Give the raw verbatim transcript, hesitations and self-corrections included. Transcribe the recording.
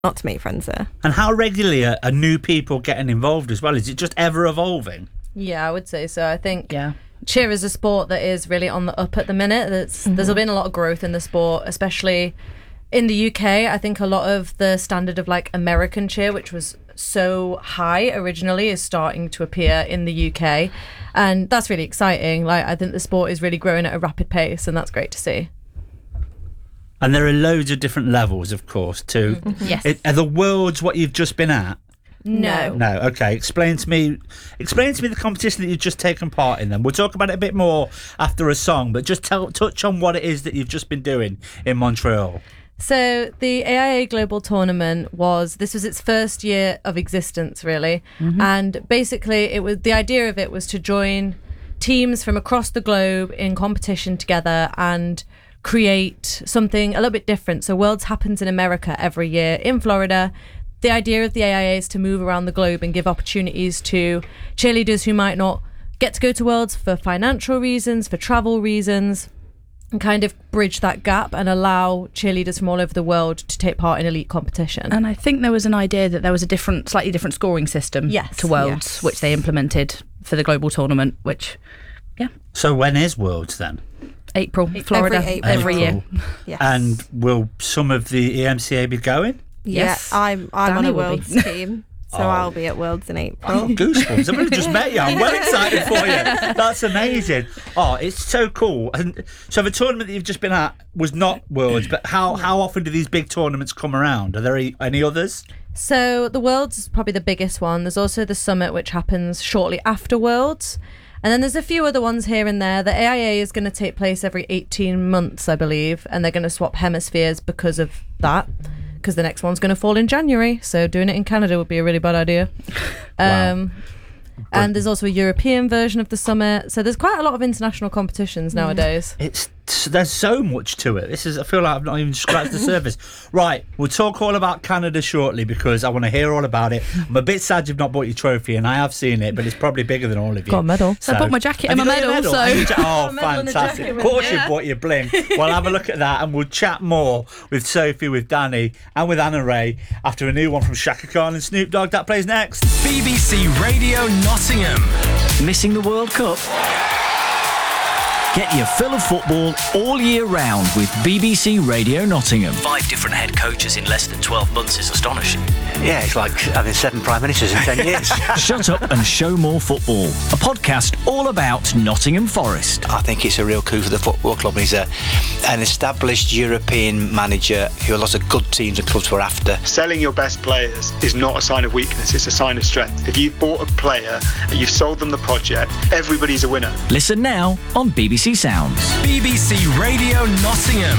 not to make friends there. And how regularly are, are new people getting involved as well? Is it just ever evolving? Yeah, I would say so. I think Yeah. cheer is a sport that is really on the up at the minute. There's, mm-hmm. there's been a lot of growth in the sport, especially in the U K. I think a lot of the standard of like American cheer, which was so high originally, is starting to appear in the U K, and that's really exciting. Like, I think the sport is really growing at a rapid pace, and that's great to see. And there are loads of different levels, of course, too. Mm-hmm. Yes. It, are the Worlds what you've just been at? No. No. Okay. Explain to me. Explain to me the competition that you've just taken part in. Then we'll talk about it a bit more after a song. But just tell, touch on what it is that you've just been doing in Montreal. So the A I A Global Tournament was, this was its first year of existence, really. Mm-hmm. And basically, it was the idea of it was to join teams from across the globe in competition together and create something a little bit different. So Worlds happens in America every year in Florida. The idea of the A I A is to move around the globe and give opportunities to cheerleaders who might not get to go to Worlds for financial reasons, for travel reasons, and kind of bridge that gap and allow cheerleaders from all over the world to take part in elite competition. And I think there was an idea that there was a different, slightly different scoring system yes, to Worlds, yes. which they implemented for the global tournament, which, yeah. So when is Worlds then? April, Florida, every, April. every year. Yes. And will some of the E M C A be going? Yes. Yeah, I'm I'm Danny on a will Worlds be. team, so Oh. I'll be at Worlds in April. Oh, goosebumps. I've only just met you. I'm well excited for you. That's amazing. Oh, it's so cool. And so the tournament that you've just been at was not Worlds, but how, how often do these big tournaments come around? Are there any, any others? So the Worlds is probably the biggest one. There's also the Summit, which happens shortly after Worlds. And then there's a few other ones here and there. The A I A is going to take place every eighteen months, I believe, and they're going to swap hemispheres because of that, because the next one's going to fall in January. So doing it in Canada would be a really bad idea. Wow. Um, and there's also a European version of the Summit. So there's quite a lot of international competitions nowadays. It's there's so much to it. This is I feel like I've not even scratched the surface. Right, we'll talk all about Canada shortly because I want to hear all about it. I'm a bit sad you've not bought your trophy, and I have seen it, but it's probably bigger than all of you. Got a medal. So I bought my jacket Have and you my got your medal, so- And you ja- oh, A medal and a fantastic! jacket Of course, with- you yeah. bought your bling. Well, have a look at that, and we'll chat more with Sophie, with Danny, and with Anna Ray after a new one from Shaka Khan and Snoop Dogg. That plays next. B B C Radio Nottingham. Missing the World Cup? Get your fill of football all year round with B B C Radio Nottingham. Five different head coaches in less than twelve months is astonishing. Yeah, it's like having seven prime ministers in ten years. Shut up and show more football. A podcast all about Nottingham Forest. I think it's a real coup for the football club. He's a, an established European manager who a lot of good teams and clubs were after. Selling your best players is not a sign of weakness, it's a sign of strength. If you've bought a player and you've sold them the project, everybody's a winner. Listen now on B B C Sounds. B B C Radio Nottingham.